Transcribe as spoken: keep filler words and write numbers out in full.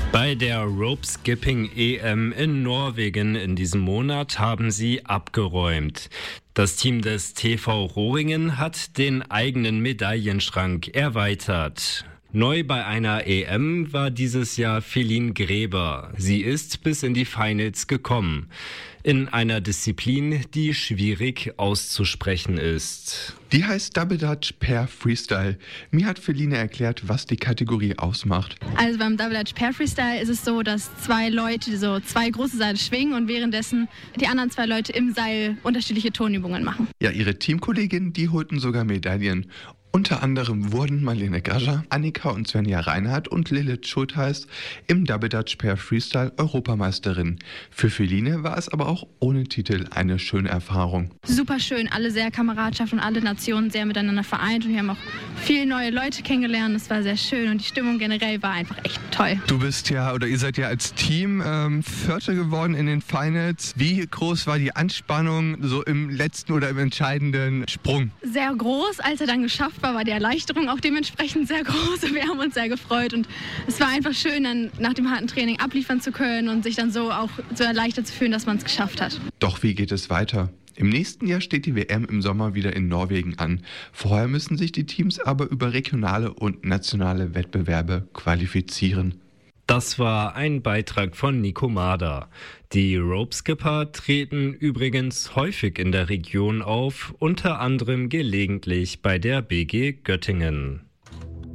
Bei der Rope Skipping E M in Norwegen in diesem Monat haben sie abgeräumt. Das Team des T V Rohringen hat den eigenen Medaillenschrank erweitert. Neu bei einer E M war dieses Jahr Feline Gräber. Sie ist bis in die Finals gekommen. In einer Disziplin, die schwierig auszusprechen ist. Die heißt Double Dutch Pair Freestyle. Mir hat Feline erklärt, was die Kategorie ausmacht. Also beim Double Dutch Pair Freestyle ist es so, dass zwei Leute so zwei große Seile schwingen und währenddessen die anderen zwei Leute im Seil unterschiedliche Tonübungen machen. Ja, ihre Teamkolleginnen, die holten sogar Medaillen. Unter anderem wurden Marlene Grascher, Annika und Svenja Reinhardt und Lilith Schultheiß im Double Dutch Pair Freestyle Europameisterin. Für Feline war es aber auch ohne Titel eine schöne Erfahrung. Super schön, alle sehr Kameradschaft und alle Nationen sehr miteinander vereint und wir haben auch viele neue Leute kennengelernt. Es war sehr schön und die Stimmung generell war einfach echt toll. Du bist ja, oder ihr seid ja als Team ähm, Vierte geworden in den Finals. Wie groß war die Anspannung so im letzten oder im entscheidenden Sprung? Sehr groß, als er dann geschafft war, war die Erleichterung auch dementsprechend sehr groß und wir haben uns sehr gefreut und es war einfach schön, dann nach dem harten Training abliefern zu können und sich dann so auch so erleichtert zu fühlen, dass man es geschafft hat. Doch wie geht es weiter? Im nächsten Jahr steht die W M im Sommer wieder in Norwegen an. Vorher müssen sich die Teams aber über regionale und nationale Wettbewerbe qualifizieren. Das war ein Beitrag von Nico Mader. Die Rope Skipper treten übrigens häufig in der Region auf, unter anderem gelegentlich bei der B G Göttingen.